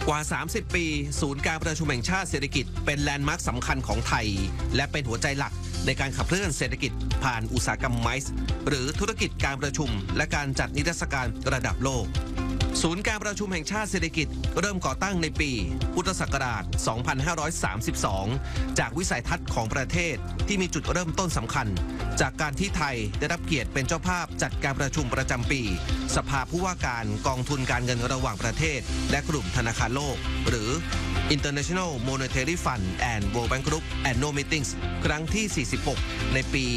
กว่า 30 ปี ศูนย์การประชุมแห่งชาติเศรษฐกิจเป็นแลนด์มาร์คสำคัญของไทยและเป็นหัวใจหลักในการขับเคลื่อนเศรษฐกิจผ่านอุตสาหกรรมไมซ์หรือธุรกิจการประชุมและการจัดนิทรรศการระดับโลกศูนย์การประชุมแห่งชาติเศรษฐกิจเริ่มก่อตั้งในปีพุทธศักราช 2532 จากวิสัยทัศน์ของประเทศที่มีจุดเริ่มต้นสำคัญจากการที่ไทยได้รับเกียรติเป็นเจ้าภาพจัดการประชุมประจำปีสภาผู้ว่าการกองทุนการเงินระหว่างประเทศและกลุ่มธนาคารโลกหรือ International Monetary Fund and World Bank Group Annual Meetings ครั้งที่ 46 ในปี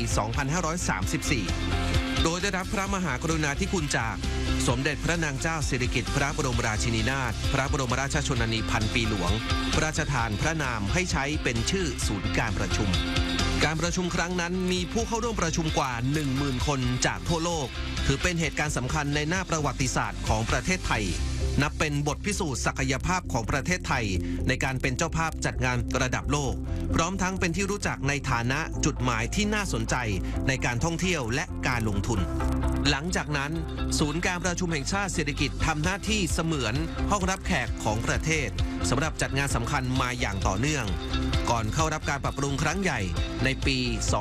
2534 โดยได้รับพระมหากรุณาธิคุณจากสมเด็จพระนางเจ้าสิริกิติ์พระบรมราชินีนาถพระบรมราชชนนีพันปีหลวงพระราชทานพระนามให้ใช้เป็นชื่อศูนย์การประชุมการประชุมครั้งนั้นมีผู้เข้าร่วมประชุมกว่า 10,000 คนจากทั่วโลกถือเป็นเหตุการณ์สำคัญในหน้าประวัติศาสตร์ของประเทศไทยนับเป็นบทพิสูจน์ศักยภาพของประเทศไทยในการเป็นเจ้าภาพจัดงานระดับโลกพร้อมทั้งเป็นที่รู้จักในฐานะจุดหมายที่น่าสนใจในการท่องเที่ยวและการลงทุนหลังจากนั้นศูนย์การประชุมแห่งชาติเศรษฐกิจทำหน้าที่เสมือนห้องรับแขกของประเทศสำหรับจัดงานสำคัญมาอย่างต่อเนื่องก่อนเข้ารับการปรับปรุงครั้งใหญ่ในปี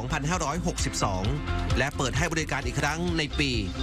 2562 และเปิดให้บริการอีกครั้งในปี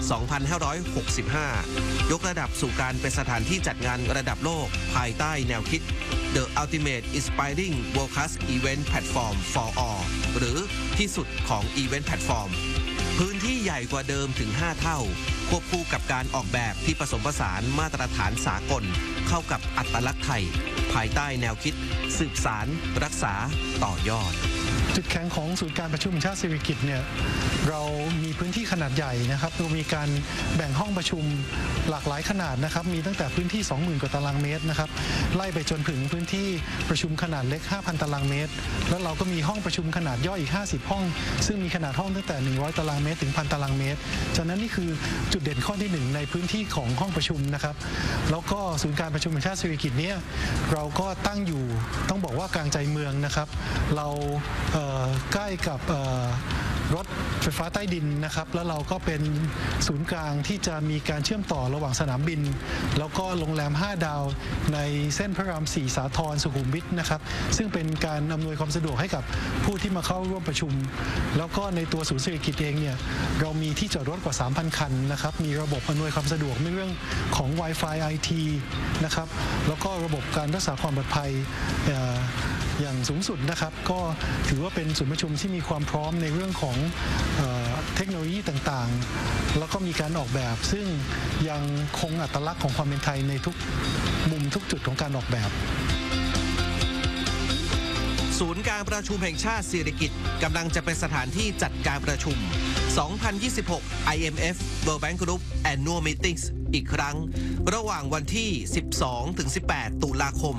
2565 ยกระดับสู่การเป็นสถานที่จัดงานระดับโลกภายใต้แนวคิด The Ultimate Inspiring World-Class Event Platform for All หรือที่สุดของ Event Platform พื้นที่ใหญ่กว่าเดิมถึง 5 เท่าควบคู่กับการออกแบบที่ผสมผสานมาตรฐานสากลเข้ากับอัตลักษณ์ไทยภายใต้แนวคิดสืบสารรักษาต่อยอดจุดแข็งของศูนย์การประชุมแห่งชาติสิริกิติ์เนี่ยเรามีพื้นที่ขนาดใหญ่นะครับเรามีการแบ่งห้องประชุมหลากหลายขนาดนะครับมีตั้งแต่พื้นที่ 20,000 กว่าตารางเมตรนะครับไล่ไปจนถึงพื้นที่ประชุมขนาดเล็ก 5,000 ตารางเมตรแล้วเราก็มีห้องประชุมขนาดย่อยอีก 50 ห้องซึ่งมีขนาดห้องตั้งแต่ 100 ตารางเมตรถึง 1,000 ตารางเมตรฉะนั้นนี่คือจุดเด่นข้อที่ 1ในพื้นที่ของห้องประชุมนะครับแล้วก็ศูนย์การประชุมแห่งชาติสิริกิติ์เนี่ยเราก็ตั้งอยู่ต้องบอกว่ากลางใจเมืองนะครับเราใกล้กับรถไฟฟ้าใต้ดินนะครับแล้วเราก็เป็นศูนย์กลางที่จะมีการเชื่อมต่อระหว่างสนามบินแล้วก็โรงแรม5 ดาวในเส้นพระราม 4 สาทรสุขุมวิทนะครับซึ่งเป็นการอำนวยความสะดวกให้กับผู้ที่มาเข้าร่วมประชุมแล้วก็ในตัวศูนย์เศรษฐกิจเองเนี่ยเรามีที่จอดรถกว่า 3,000 คันนะครับมีระบบอำนวยความสะดวกในเรื่องของ Wi-Fi IT นะครับแล้วก็ระบบการรักษาความปลอดภัยอย่างสูงสุดนะครับก็ถือว่าเป็นศูนย์ประชุมที่มีความพร้อมในเรื่องของเทคโนโลยีต่างๆแล้วก็มีการออกแบบซึ่งยังคงอัตลักษณ์ของความเป็นไทยในทุกมุมทุกจุดของการออกแบบศูนย์การประชุมแห่งชาติสิริกิติ์กำลังจะเป็นสถานที่จัดการประชุม 2026 IMF World Bank Group Annual Meetings อีกครั้งระหว่างวันที่ 12-18 ตุลาคม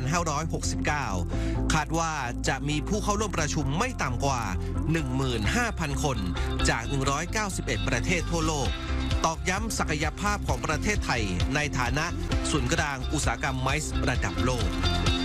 2569 คาดว่าจะมีผู้เข้าร่วมประชุมไม่ต่ำกว่า 15,000 คนจาก 191 ประเทศทั่วโลกตอกย้ำศักยภาพของประเทศไทยในฐานะศูนย์กลางอุตสาหกรรมไมซ์ระดับโลก